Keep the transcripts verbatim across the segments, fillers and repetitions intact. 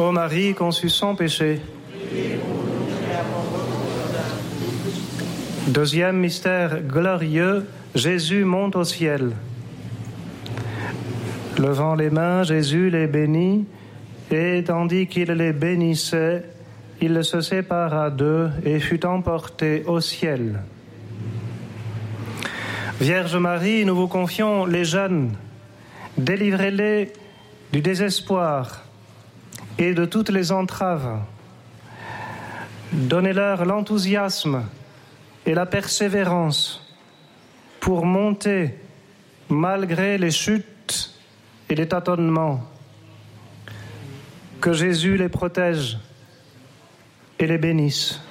Ô Marie, conçue sans péché. Deuxième mystère glorieux, Jésus monte au ciel. Levant les mains, Jésus les bénit, et tandis qu'il les bénissait, il se sépara d'eux et fut emporté au ciel. Vierge Marie, nous vous confions les jeunes, délivrez-les du désespoir et de toutes les entraves. Donnez-leur l'enthousiasme et la persévérance pour monter malgré les chutes et les tâtonnements. Que Jésus les protège et les bénisse.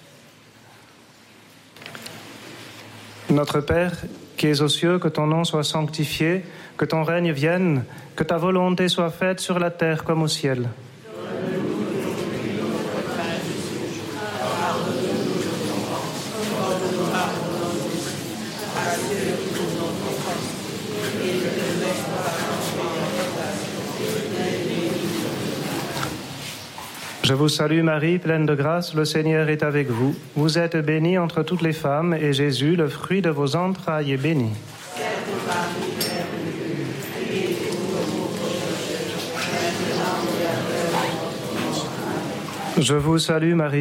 Notre Père, qui es aux cieux, que ton nom soit sanctifié, que ton règne vienne, que ta volonté soit faite sur la terre comme au ciel. Je vous salue Marie, pleine de grâce, le Seigneur est avec vous. Vous êtes bénie entre toutes les femmes, et Jésus, le fruit de vos entrailles, est béni. Je vous salue Marie.